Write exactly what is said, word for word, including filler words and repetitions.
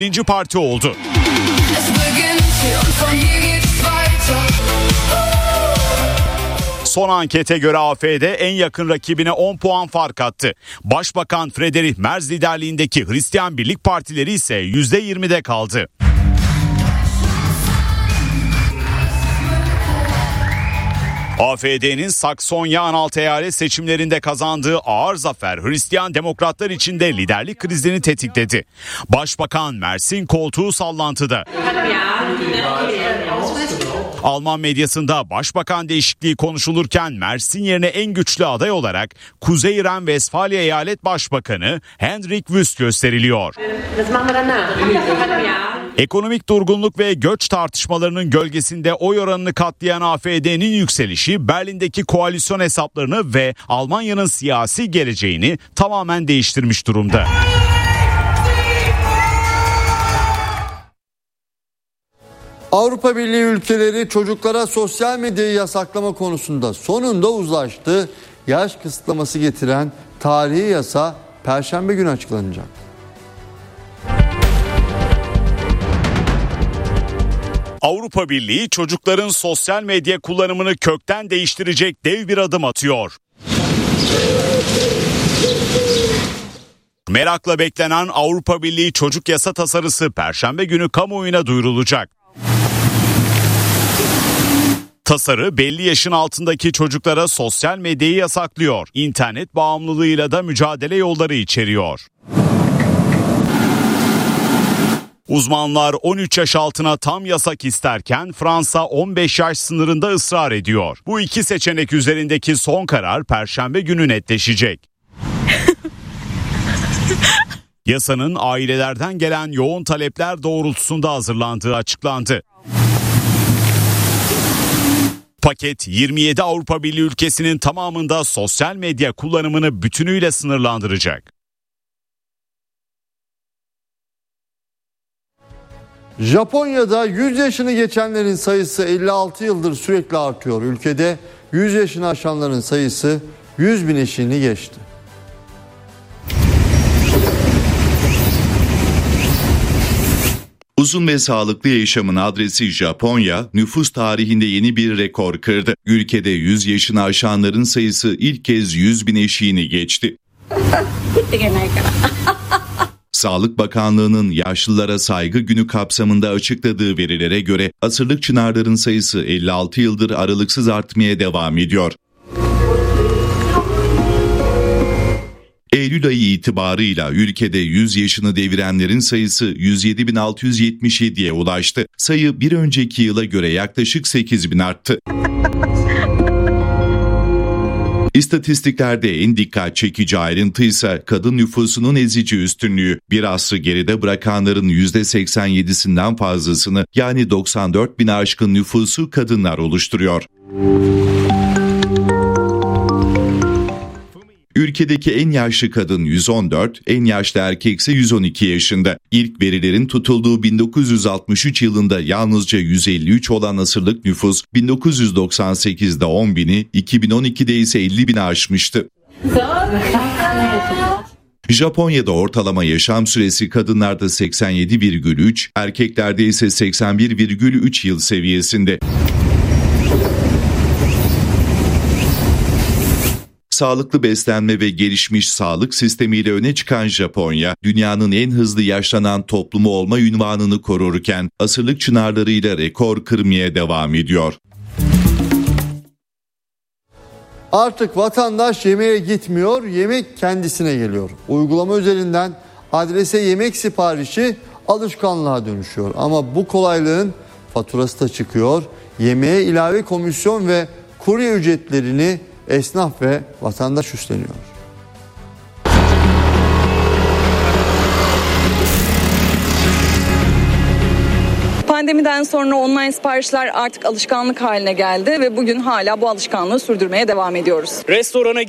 birinci parti oldu. Son ankete göre A F D en yakın rakibine on puan fark attı. Başbakan Friedrich Merz liderliğindeki Hristiyan Birlik Partileri ise yüzde yirmide kaldı. A F D'nin Saksonya-Anhalt eyalet seçimlerinde kazandığı ağır zafer Hristiyan Demokratlar için de liderlik krizini tetikledi. Başbakan Merz'in koltuğu sallantıda. Alman medyasında başbakan değişikliği konuşulurken Merz'in yerine en güçlü aday olarak Kuzey Ren-Vesfalya Eyalet Başbakanı Hendrik Wüst gösteriliyor. Ekonomik durgunluk ve göç tartışmalarının gölgesinde oy oranını katlayan A F D'nin yükselişi Berlin'deki koalisyon hesaplarını ve Almanya'nın siyasi geleceğini tamamen değiştirmiş durumda. Avrupa Birliği ülkeleri çocuklara sosyal medyayı yasaklama konusunda sonunda uzlaştı. Yaş kısıtlaması getiren tarihi yasa Perşembe günü açıklanacak. Avrupa Birliği çocukların sosyal medya kullanımını kökten değiştirecek dev bir adım atıyor. Merakla beklenen Avrupa Birliği çocuk yasa tasarısı Perşembe günü kamuoyuna duyurulacak. Tasarı belli yaşın altındaki çocuklara sosyal medyayı yasaklıyor. İnternet bağımlılığıyla da mücadele yolları içeriyor. Uzmanlar on üç yaş altına tam yasak isterken Fransa on beş yaş sınırında ısrar ediyor. Bu iki seçenek üzerindeki son karar Perşembe günü netleşecek. Yasanın ailelerden gelen yoğun talepler doğrultusunda hazırlandığı açıklandı. Paket yirmi yedi Avrupa Birliği ülkesinin tamamında sosyal medya kullanımını bütünüyle sınırlandıracak. Japonya'da yüz yaşını geçenlerin sayısı elli altı yıldır sürekli artıyor. Ülkede yüz yaşını aşanların sayısı yüz bin eşiğini geçti. Uzun ve sağlıklı yaşamın adresi Japonya, nüfus tarihinde yeni bir rekor kırdı. Ülkede yüz yaşını aşanların sayısı ilk kez yüz bin eşiğini geçti. Sağlık Bakanlığı'nın Yaşlılara Saygı Günü kapsamında açıkladığı verilere göre asırlık çınarların sayısı elli altı yıldır aralıksız artmaya devam ediyor. Eylül ayı itibarıyla ülkede yüz yaşını devirenlerin sayısı yüz yedi bin altı yüz yetmiş yediye ulaştı. Sayı bir önceki yıla göre yaklaşık sekiz bin arttı. İstatistiklerde en dikkat çekici ayrıntı ise kadın nüfusunun ezici üstünlüğü. Bir asrı geride bırakanların yüzde seksen yedisinden fazlasını, yani doksan dört bini aşkın nüfusu kadınlar oluşturuyor. Ülkedeki en yaşlı kadın yüz on dört, en yaşlı erkek ise yüz on iki yaşında. İlk verilerin tutulduğu bin dokuz yüz altmış üç yılında yalnızca yüz elli üç olan asırlık nüfus bin dokuz yüz doksan sekizde on bini, iki bin on ikide ise elli bini aşmıştı. Japonya'da ortalama yaşam süresi kadınlarda seksen yedi virgül üç, erkeklerde ise seksen bir virgül üç yıl seviyesinde. Sağlıklı beslenme ve gelişmiş sağlık sistemiyle öne çıkan Japonya, dünyanın en hızlı yaşlanan toplumu olma unvanını korurken asırlık çınarlarıyla rekor kırmaya devam ediyor. Artık vatandaş yemeğe gitmiyor, yemek kendisine geliyor. Uygulama üzerinden adrese yemek siparişi alışkanlığa dönüşüyor. Ama bu kolaylığın faturası da çıkıyor. Yemeğe ilave komisyon ve kurye ücretlerini esnaf ve vatandaş üstleniyor. Pandemiden sonra online siparişler artık alışkanlık haline geldi ve bugün hala bu alışkanlığı sürdürmeye devam ediyoruz. Restorana